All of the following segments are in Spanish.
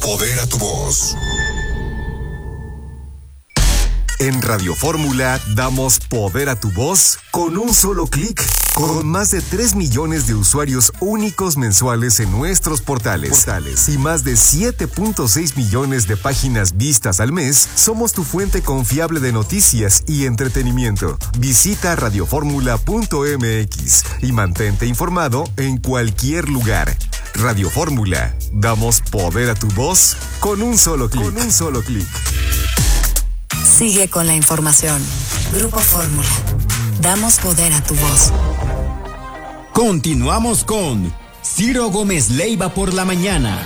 poder a tu voz. En Radio Fórmula damos poder a tu voz con un solo clic. Con más de 3 millones de usuarios únicos mensuales en nuestros portales y más de 7.6 millones de páginas vistas al mes, somos tu fuente confiable de noticias y entretenimiento. Visita radioformula.mx y mantente informado en cualquier lugar. Radio Fórmula, damos poder a tu voz con un solo clic. Sigue con la información. Grupo Fórmula. Damos poder a tu voz. Continuamos con Ciro Gómez Leiva por la mañana.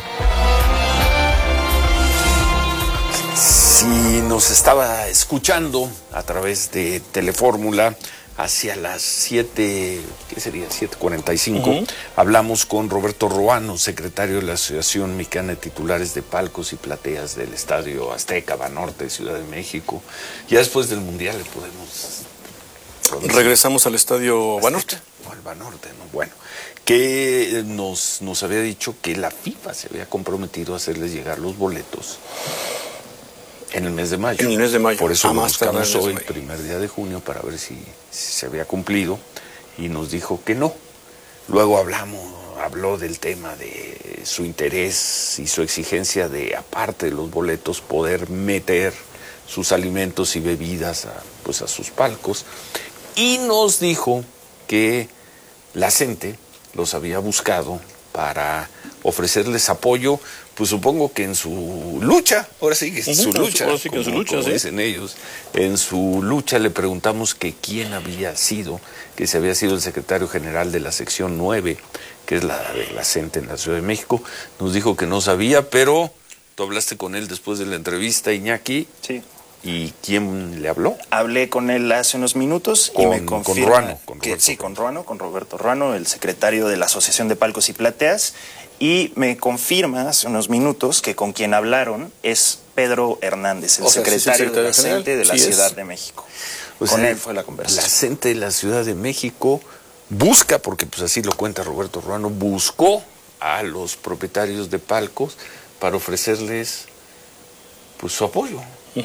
Si nos estaba escuchando a través de Telefórmula hacia las 7, ¿qué sería? 7:45, hablamos con Roberto Ruano, secretario de la Asociación Mexicana de Titulares de Palcos y Plateas del Estadio Azteca, Banorte, Ciudad de México. Ya después del Mundial le podemos... Regresamos al Estadio Banorte. O al Banorte, ¿no? Bueno, que nos había dicho que la FIFA se había comprometido a hacerles llegar los boletos en el mes de mayo. En el mes de mayo. Por eso lo buscamos hoy, el primer día de junio, para ver si se había cumplido, y nos dijo que no. Luego habló del tema de su interés y su exigencia de, aparte de los boletos, poder meter sus alimentos y bebidas a sus palcos, y nos dijo que la gente los había buscado para ofrecerles apoyo, pues supongo que en su lucha, ahora sí que en su lucha, como dicen ellos, en su lucha. Le preguntamos que quién había sido, que si había sido el secretario general de la sección 9, que es la de la CENTE en la Ciudad de México. Nos dijo que no sabía, pero tú hablaste con él después de la entrevista, Iñaki. Sí. ¿Y quién le habló? Hablé con él hace unos minutos y me confirma con Roberto Ruano, el secretario de la Asociación de Palcos y Plateas, y me confirma hace unos minutos que con quien hablaron es Pedro Hernández, el secretario de la CENTE de la Ciudad de México. Con él fue la conversación. La CENTE de la Ciudad de México busca, porque pues así lo cuenta Roberto Ruano, buscó a los propietarios de palcos para ofrecerles pues su apoyo.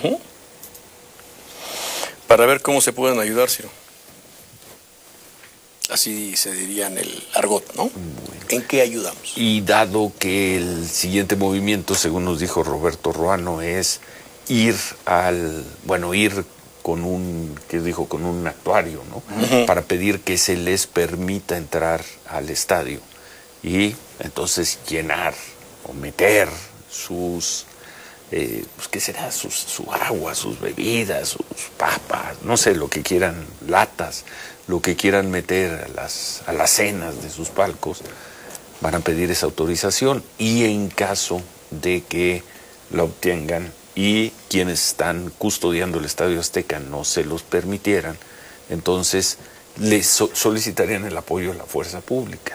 Para ver cómo se pueden ayudar, Ciro. Así se diría en el argot, ¿no? Bueno. ¿En qué ayudamos? Y dado que el siguiente movimiento, según nos dijo Roberto Ruano, es ir con un actuario, ¿no? Para pedir que se les permita entrar al estadio y entonces llenar o meter sus... ¿qué será? Su agua, sus bebidas, sus papas, no sé, lo que quieran, latas, lo que quieran meter a las cenas de sus palcos. Van a pedir esa autorización, y en caso de que la obtengan y quienes están custodiando el Estadio Azteca no se los permitieran, entonces les solicitarían el apoyo de la fuerza pública.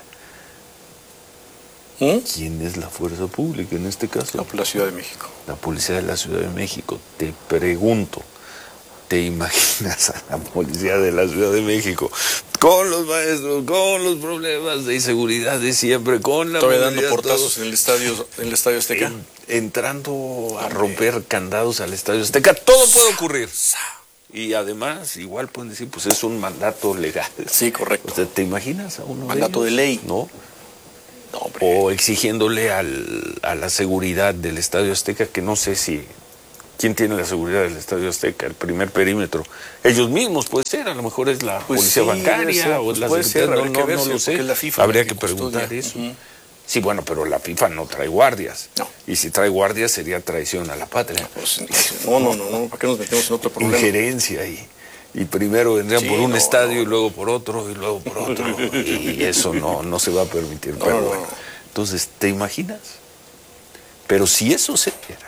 ¿Quién es la fuerza pública en este caso? La Ciudad de México. La Policía de la Ciudad de México. Te pregunto, ¿te imaginas a la Policía de la Ciudad de México con los maestros, con los problemas de inseguridad de siempre, con la... Todavía dando portazos en el Estadio Azteca? Entrando a romper candados al Estadio Azteca. Todo puede ocurrir. Y además, igual pueden decir, pues es un mandato legal. Sí, correcto. O sea, ¿te imaginas a uno mandato de ley? ¿No? O exigiéndole a la seguridad del Estadio Azteca, que no sé si... ¿Quién tiene la seguridad del Estadio Azteca? El primer perímetro. Ellos mismos, puede ser, a lo mejor es la policía bancaria o es la secretaría, no lo sé. Habría que preguntar eso. Sí, bueno, pero la FIFA no trae guardias. No. Y si trae guardias sería traición a la patria. Pues, no, ¿para qué nos metemos en otro problema? Injerencia ahí. Y primero vendrían por un estadio y luego por otro y luego por otro. Y eso no se va a permitir. Pero bueno, entonces, ¿te imaginas? Pero si eso se diera,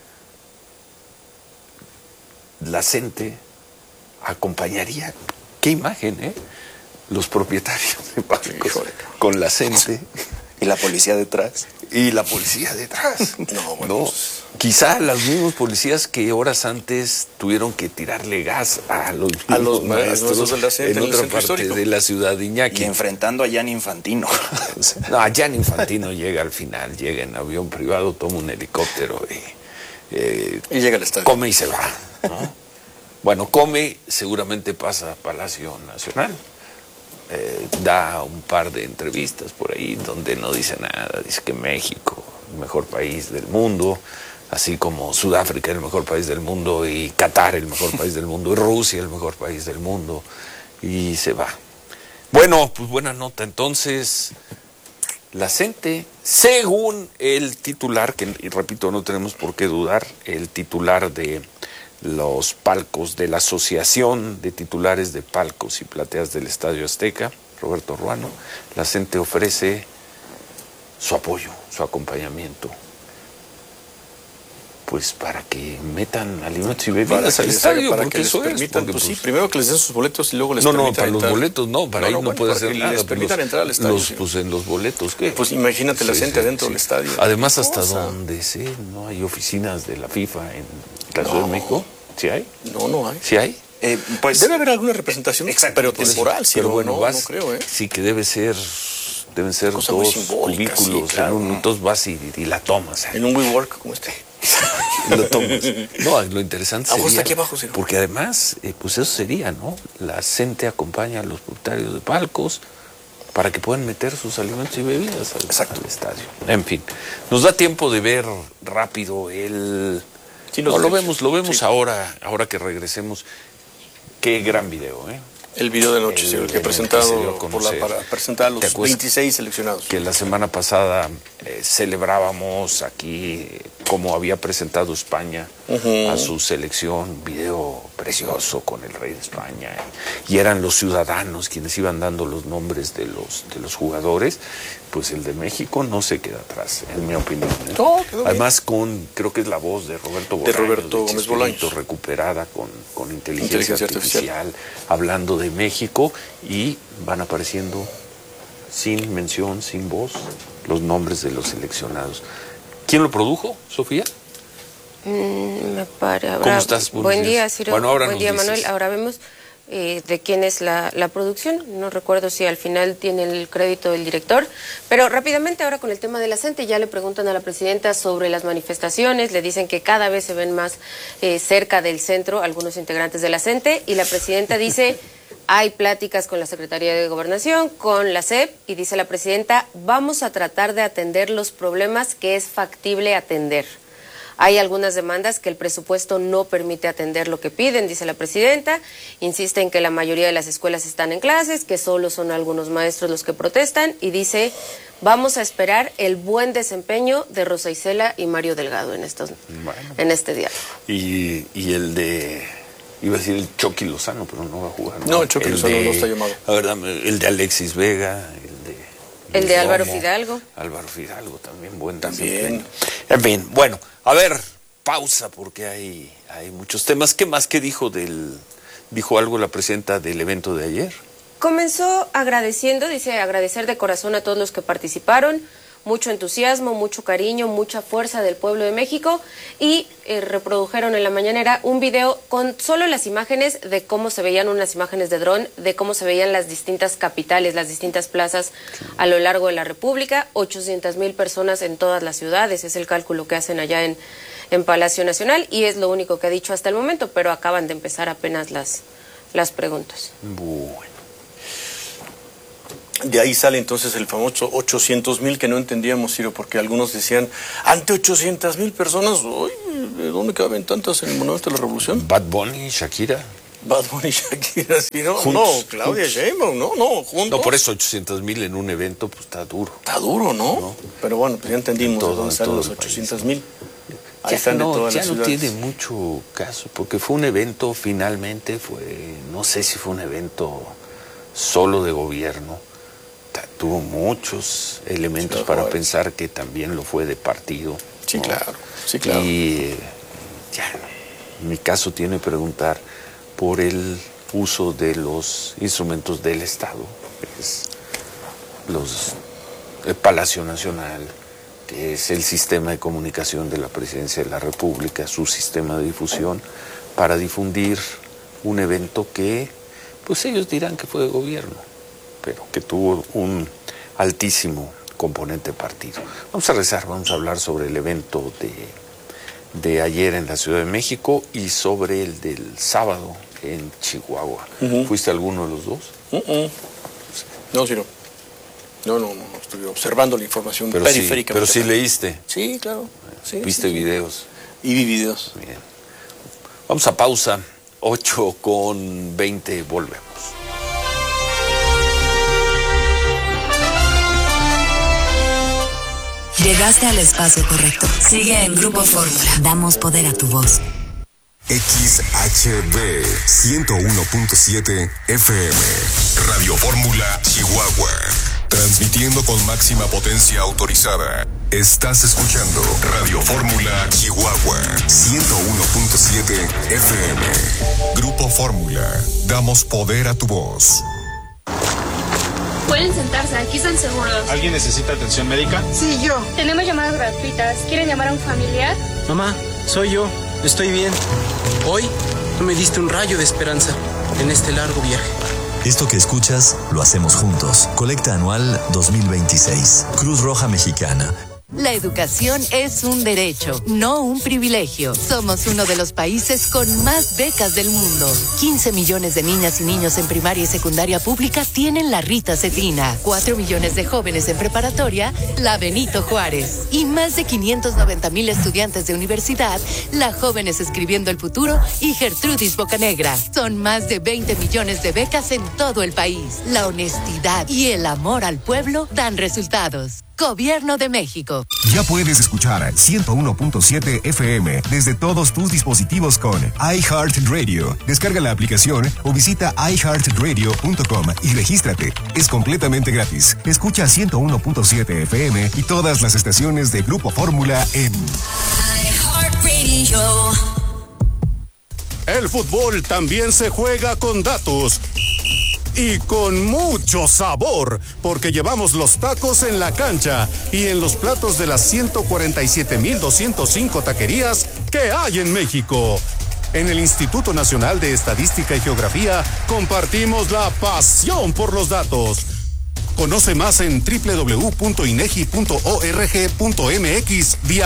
la CENTE acompañaría, qué imagen, los propietarios de palcos con la CENTE ¿Y la policía detrás? Y la policía detrás. No, bueno. No. Quizá los mismos policías que horas antes tuvieron que tirarle gas a los maestros de la CENTE en otra parte de la ciudad de Iñaki. Y enfrentando a Gianni Infantino. No, a Gianni Infantino llega al final, llega en avión privado, toma un helicóptero y llega al estadio. Come y se va, ¿no? Bueno, come, seguramente pasa a Palacio Nacional. Da un par de entrevistas por ahí donde no dice nada, dice que México, el mejor país del mundo, así como Sudáfrica, el mejor país del mundo, y Qatar, el mejor país del mundo, y Rusia, el mejor país del mundo, y se va. Bueno, pues buena nota. Entonces, la CENTE, según el titular, que y repito, no tenemos por qué dudar, el titular de los palcos de la Asociación de Titulares de Palcos y Plateas del Estadio Azteca, Roberto Ruano, la CENTE ofrece su apoyo, su acompañamiento, pues para que metan alimentos y bebidas al estadio, para porque que les eso permitan, es. Pues sí, primero que les den sus boletos y luego les permitan permitan para entrar. los boletos no, para ahí no puede hacer nada. Les permitan entrar al estadio. Pues en los boletos, ¿qué? Pues imagínate la CENTE dentro del estadio. Además, hasta donde sé, no hay oficinas de la FIFA en la Ciudad de México. ¿Sí hay? No hay. ¿Sí hay? Pues debe haber alguna representación, pero temporal, pero bueno, no creo, sí que deben ser cosa dos simbólica, cubículos, sí, claro, entonces vas y la tomas. En un WeWork como este. Lo tomas. No, lo interesante sería, está aquí abajo, Ciro. porque además, pues eso sería, ¿no? La CENTE acompaña a los propietarios de palcos para que puedan meter sus alimentos y bebidas al estadio. En fin, nos da tiempo de ver rápido el... Sí, lo vemos sí. ahora que regresemos. Qué gran video, ¿eh? El video de noche, sí, que presentado para presentar a los 26 seleccionados. Que la semana pasada celebrábamos aquí cómo había presentado España a su selección, video precioso con el rey de España, y eran los ciudadanos quienes iban dando los nombres de los jugadores. Pues el de México no se queda atrás, en mi opinión, ¿eh? Además creo que es la voz de Roberto Gómez Bolaños, recuperada con inteligencia artificial, hablando de México, y van apareciendo sin mención, sin voz, los nombres de los seleccionados. ¿Quién lo produjo, Sofía? ¿Cómo estás? Buen día, Ciro. Bueno, buen día, Manuel. Ahora vemos de quién es la producción. No recuerdo si al final tiene el crédito del director, pero rápidamente ahora con el tema de la CENTE, ya le preguntan a la presidenta sobre las manifestaciones, le dicen que cada vez se ven más cerca del centro algunos integrantes de la CENTE, y la presidenta dice, hay pláticas con la Secretaría de Gobernación, con la SEP, y dice la presidenta, vamos a tratar de atender los problemas que es factible atender. Hay algunas demandas que el presupuesto no permite atender lo que piden, dice la presidenta. Insiste en que la mayoría de las escuelas están en clases, que solo son algunos maestros los que protestan, y dice, vamos a esperar el buen desempeño de Rosa Isela y Mario Delgado en este diálogo. Y el de, iba a decir el Chucky Lozano, pero no va a jugar. No, el Chucky Lozano no está llamado. A ver, el de Alexis Vega, el de Álvaro Fidalgo. Álvaro Fidalgo también, buen desempeño. En fin, bueno, a ver, pausa porque hay muchos temas. ¿Qué más? ¿Qué dijo algo la presidenta del evento de ayer? Comenzó agradeciendo, dice, agradecer de corazón a todos los que participaron, mucho entusiasmo, mucho cariño, mucha fuerza del pueblo de México, y reprodujeron en la mañanera un video con solo las imágenes de cómo se veían, unas imágenes de dron, de cómo se veían las distintas capitales, las distintas plazas a lo largo de la República. 800,000 personas en todas las ciudades, es el cálculo que hacen allá en Palacio Nacional, y es lo único que ha dicho hasta el momento, pero acaban de empezar apenas las preguntas. Bueno. De ahí sale entonces el famoso 800,000 que no entendíamos, Ciro, porque algunos decían, ante 800,000 personas, uy, ¿de dónde caben tantas en el Monumento de la Revolución? Bad Bunny, Shakira. Sí, no, Claudia Sheinbaum, no, juntos. No, por eso 800,000 en un evento, pues está duro. Está duro, ¿no? Pero bueno, pues ya entendimos de dónde salen los 800,000. Ahí están de todas las ciudades. Ya no tiene mucho caso, porque fue un evento, finalmente no sé si fue un evento solo de gobierno. Tuvo muchos elementos para pensar que también lo fue de partido. Sí, ¿no? claro. Y ya, en mi caso tiene que preguntar por el uso de los instrumentos del Estado, los Palacio Nacional, que es el sistema de comunicación de la Presidencia de la República, su sistema de difusión, para difundir un evento que, pues ellos dirán que fue de gobierno, pero que tuvo un altísimo componente partido. Vamos a rezar, vamos a hablar sobre el evento de ayer en la Ciudad de México y sobre el del sábado en Chihuahua. ¿Fuiste a alguno de los dos? No, sí, no. No, estoy observando la información periférica. Pero sí leíste. Sí, claro. Sí, ¿Viste videos? Y vi videos. Bien. Vamos a pausa, 8:20, volvemos. Llegaste al espacio correcto. Sigue en Grupo Fórmula. Damos poder a tu voz. XHB 101.7 FM. Radio Fórmula Chihuahua. Transmitiendo con máxima potencia autorizada. Estás escuchando Radio Fórmula Chihuahua 101.7 FM. Grupo Fórmula. Damos poder a tu voz. Pueden sentarse, aquí están seguros. ¿Alguien necesita atención médica? Sí, yo. Tenemos llamadas gratuitas. ¿Quieren llamar a un familiar? Mamá, soy yo. Estoy bien. Hoy me diste un rayo de esperanza en este largo viaje. Esto que escuchas lo hacemos juntos. Colecta anual 2026. Cruz Roja Mexicana. La educación es un derecho, no un privilegio. Somos uno de los países con más becas del mundo. 15 millones de niñas y niños en primaria y secundaria pública tienen la Rita Cetina. 4 millones de jóvenes en preparatoria, la Benito Juárez. Y más de 590,000 estudiantes de universidad, la Jóvenes Escribiendo el Futuro y Gertrudis Bocanegra. Son más de 20 millones de becas en todo el país. La honestidad y el amor al pueblo dan resultados. Gobierno de México. Ya puedes escuchar 101.7 FM desde todos tus dispositivos con iHeartRadio. Descarga la aplicación o visita iHeartRadio.com y regístrate. Es completamente gratis. Escucha 101.7 FM y todas las estaciones de Grupo Fórmula en iHeartRadio. El fútbol también se juega con datos. Y con mucho sabor, porque llevamos los tacos en la cancha y en los platos de las 147,205 taquerías que hay en México. En el Instituto Nacional de Estadística y Geografía compartimos la pasión por los datos. Conoce más en www.inegi.org.mx.